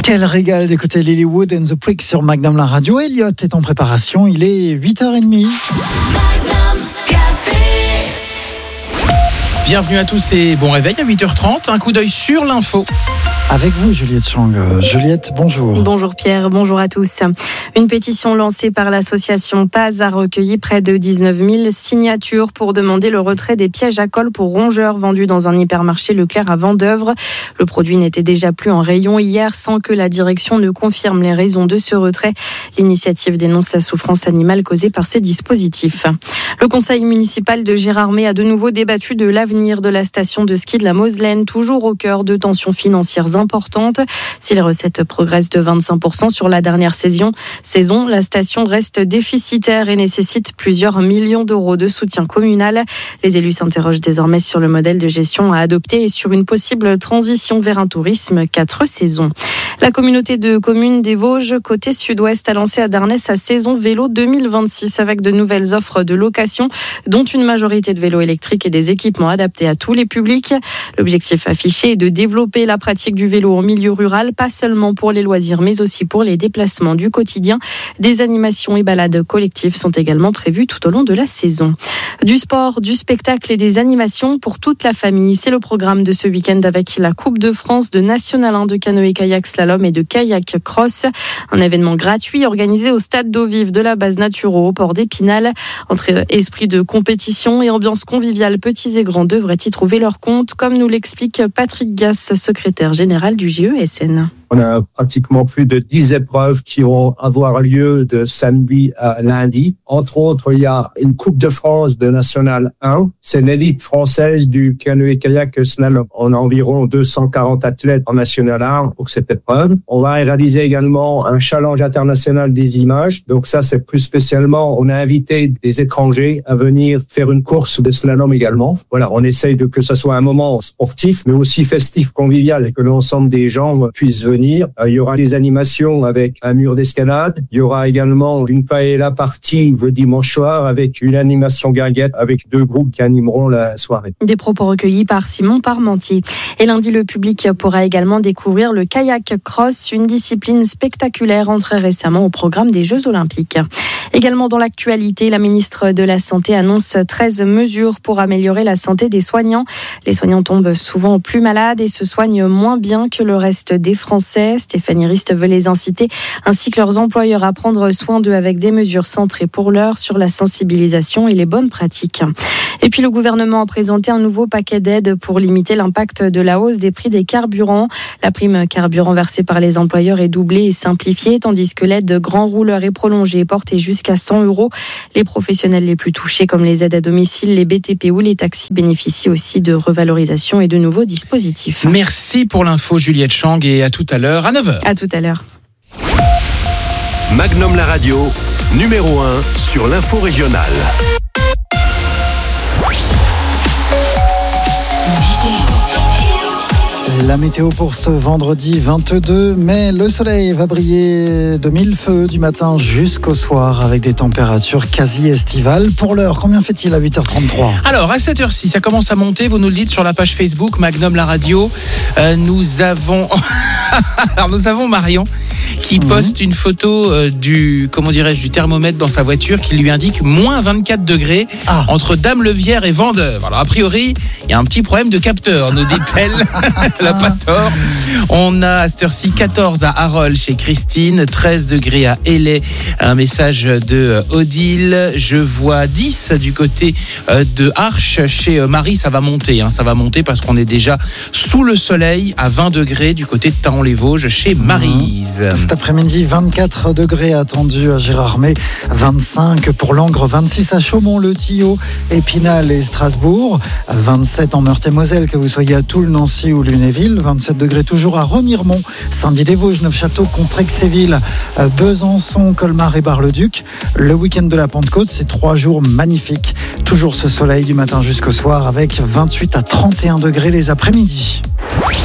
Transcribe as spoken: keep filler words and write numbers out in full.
Quel régal d'écouter Lilywood and the Prick sur Magnum la radio. Elliot est en préparation, il est huit heures trente. Bienvenue à tous et bon réveil à huit heures trente. Un coup d'œil sur l'info. Avec vous, Juliette Chang. Juliette, bonjour. Bonjour Pierre, bonjour à tous. Une pétition lancée par l'association Paz a recueilli près de dix-neuf mille signatures pour demander le retrait des pièges à colle pour rongeurs vendus dans un hypermarché Leclerc à Vendeuvre. Le produit n'était déjà plus en rayon hier sans que la direction ne confirme les raisons de ce retrait. L'initiative dénonce la souffrance animale causée par ces dispositifs. Le conseil municipal de Gérardmer a de nouveau débattu de l'avenir de la station de ski de la Moselaine, toujours au cœur de tensions financières importante. Si les recettes progressent de vingt-cinq pour cent sur la dernière saison, saison, la station reste déficitaire et nécessite plusieurs millions d'euros de soutien communal. Les élus s'interrogent désormais sur le modèle de gestion à adopter et sur une possible transition vers un tourisme quatre saisons. La communauté de communes des Vosges, côté sud-ouest, a lancé à Darney sa saison vélo deux mille vingt-six avec de nouvelles offres de location, dont une majorité de vélos électriques et des équipements adaptés à tous les publics. L'objectif affiché est de développer la pratique du vélo en milieu rural, pas seulement pour les loisirs, mais aussi pour les déplacements du quotidien. Des animations et balades collectives sont également prévues tout au long de la saison. Du sport, du spectacle et des animations pour toute la famille. C'est le programme de ce week-end avec la Coupe de France de National un de canoë-kayak slalom et de kayak cross. Un événement gratuit organisé au stade d'eau vive de la base Naturo au port d'Épinal. Entre esprit de compétition et ambiance conviviale, petits et grands devraient y trouver leur compte, comme nous l'explique Patrick Gass, secrétaire général du G E S N. On a pratiquement plus de dix épreuves qui vont avoir lieu de samedi à lundi. Entre autres, il y a une Coupe de France de National un. C'est l'élite française du canoë-kayak slalom. On a environ deux cent quarante athlètes en National un pour cette épreuve. On va réaliser également un challenge international des images. Donc ça, c'est plus spécialement, on a invité des étrangers à venir faire une course de slalom également. Voilà, on essaye de que ce soit un moment sportif, mais aussi festif, convivial, et que l'ensemble des gens puissent venir. Il y aura des animations avec un mur d'escalade. Il y aura également une paella partie le dimanche soir avec une animation guinguette avec deux groupes qui animeront la soirée. Des propos recueillis par Simon Parmentier. Et lundi, le public pourra également découvrir le kayak cross, une discipline spectaculaire entrée récemment au programme des Jeux Olympiques. Également dans l'actualité, la ministre de la Santé annonce treize mesures pour améliorer la santé des soignants. Les soignants tombent souvent plus malades et se soignent moins bien que le reste des Français. Stéphanie Rist veut les inciter, ainsi que leurs employeurs, à prendre soin d'eux avec des mesures centrées pour l'heure sur la sensibilisation et les bonnes pratiques. Et puis le gouvernement a présenté un nouveau paquet d'aides pour limiter l'impact de la hausse des prix des carburants. La prime carburant versée par les employeurs est doublée et simplifiée, tandis que l'aide de grand rouleur est prolongée et portée jusqu'à cent euros. Les professionnels les plus touchés, comme les aides à domicile, les B T P ou les taxis, bénéficient aussi de revalorisation et de nouveaux dispositifs. Merci pour l'info, Juliette Chang, et à tout à l'heure à neuf heures. À tout à l'heure. Magnum la radio, numéro un sur l'info régionale. La météo pour ce vendredi vingt-deux mai, le soleil va briller de mille feux du matin jusqu'au soir avec des températures quasi estivales. Pour l'heure, combien fait-il à huit heures trente-trois ? Alors, à cette heure-ci, ça commence à monter, vous nous le dites sur la page Facebook Magnum la radio. Euh, nous avons Alors, nous avons Marion qui poste mmh. une photo euh, du, comment dirais-je, du thermomètre dans sa voiture qui lui indique moins vingt-quatre degrés ah. entre Dame-le-Vière et Vendeuvre. Alors, a priori, il y a un petit problème de capteur, nous dit-elle. Elle n'a pas tort. On a à cette heure-ci quatorze à Arol chez Christine, treize degrés à Hellay. Un message de Odile. Je vois dix du côté de Arche chez Marie. Ça va monter, hein, ça va monter parce qu'on est déjà sous le soleil à vingt degrés du côté de Taon-les-Vosges chez Maryse. Cet après-midi, vingt-quatre degrés attendus à Gérardmer, vingt-cinq pour Langres, vingt-six à Chaumont-le-Tillot, Épinal et Strasbourg, vingt-sept en Meurthe-et-Moselle, que vous soyez à Toul, Nancy ou Lunéville, vingt-sept degrés toujours à Remiremont, Saint-Dié-des-Vosges, Neufchâteau, Contrexéville, Besançon, Colmar et Bar-le-Duc. Le week-end de la Pentecôte, c'est trois jours magnifiques. Toujours ce soleil du matin jusqu'au soir avec vingt-huit à trente et un degrés les après-midi.